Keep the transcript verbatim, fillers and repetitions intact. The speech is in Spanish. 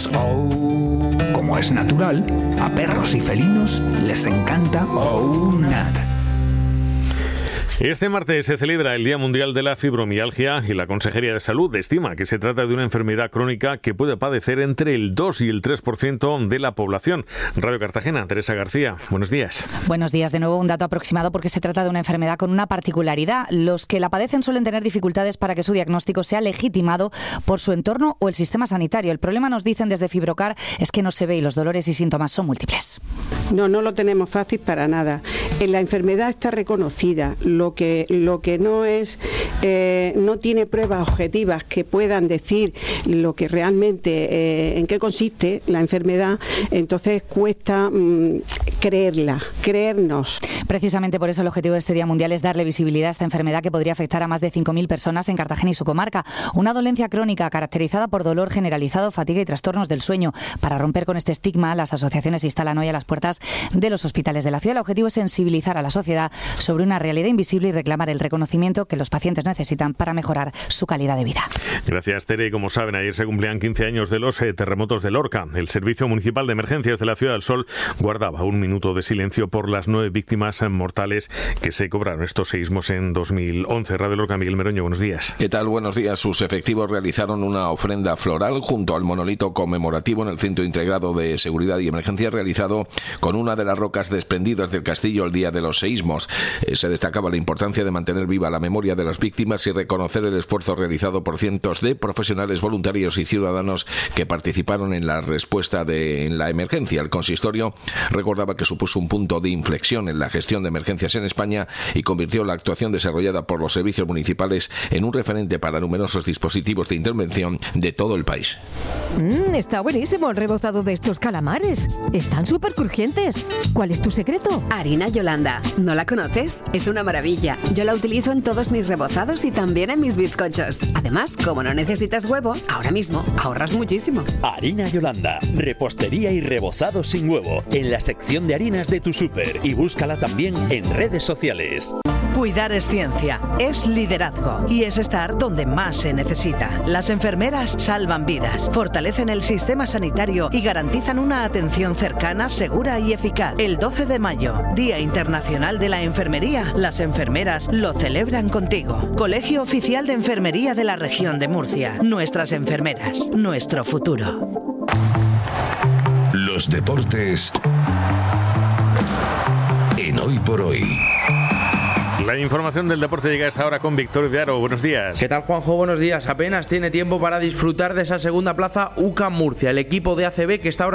Oh, como es natural, a perros y felinos les encanta OUNAT. Este martes se celebra el Día Mundial de la Fibromialgia y la Consejería de Salud estima que se trata de una enfermedad crónica que puede padecer entre el dos y el tres por ciento de la población. Radio Cartagena, Teresa García, buenos días. Buenos días. De nuevo un dato aproximado porque se trata de una enfermedad con una particularidad. Los que la padecen suelen tener dificultades para que su diagnóstico sea legitimado por su entorno o el sistema sanitario. El problema, nos dicen desde Fibrocar, es que no se ve y los dolores y síntomas son múltiples. No, no lo tenemos fácil para nada. La enfermedad está reconocida. Lo que, lo que no es, eh, no tiene pruebas objetivas que puedan decir lo que realmente, eh, en qué consiste la enfermedad, entonces cuesta mmm, creerla, creernos. Precisamente por eso el objetivo de este Día Mundial es darle visibilidad a esta enfermedad que podría afectar a más de cinco mil personas en Cartagena y su comarca. Una dolencia crónica caracterizada por dolor generalizado, fatiga y trastornos del sueño. Para romper con este estigma, las asociaciones se instalan hoy a las puertas de los hospitales de la ciudad. El objetivo es sensibilizar a la sociedad sobre una realidad invisible y reclamar el reconocimiento que los pacientes necesitan para mejorar su calidad de vida. Gracias, Tere. Como saben, ayer se cumplían quince años de los eh, terremotos de Lorca. El Servicio Municipal de Emergencias de la Ciudad del Sol guardaba un minuto de silencio por las nueve víctimas mortales que se cobraron estos seísmos en dos mil once. Radio Lorca, Miguel Meroño, buenos días. ¿Qué tal? Buenos días. Sus efectivos realizaron una ofrenda floral junto al monolito conmemorativo en el Centro Integrado de Seguridad y Emergencia, realizado con una de las rocas desprendidas del castillo el día de los seísmos. Eh, se destacaba la importancia de mantener viva la memoria de las víctimas y reconocer el esfuerzo realizado por cientos de profesionales, voluntarios y ciudadanos que participaron en la respuesta de en la emergencia. El consistorio recordaba que supuso un punto de inflexión en la gestión de emergencias en España y convirtió la actuación desarrollada por los servicios municipales en un referente para numerosos dispositivos de intervención de todo el país. Mm, está buenísimo el rebozado de estos calamares. Están súper crujientes. ¿Cuál es tu secreto? Harina Yolanda. ¿No la conoces? Es una maravilla. Yo la utilizo en todos mis rebozados y también en mis bizcochos. Además, como no necesitas huevo, ahora mismo ahorras muchísimo. Harina Yolanda, repostería y rebozado sin huevo, en la sección de harinas de tu súper, y búscala también en redes sociales. Cuidar es ciencia, es liderazgo y es estar donde más se necesita. Las enfermeras salvan vidas, fortalecen el sistema sanitario y garantizan una atención cercana, segura y eficaz. El doce de mayo, Día Internacional de la Enfermería, las enfermeras lo celebran contigo. Colegio Oficial de Enfermería de la Región de Murcia. Nuestras enfermeras, nuestro futuro. Los deportes en Hoy por Hoy. La información del deporte llega a esta hora con Víctor de Aro. Buenos días. ¿Qué tal, Juanjo? Buenos días. Apenas tiene tiempo para disfrutar de esa segunda plaza U C A M Murcia, el equipo de A C B que está ahora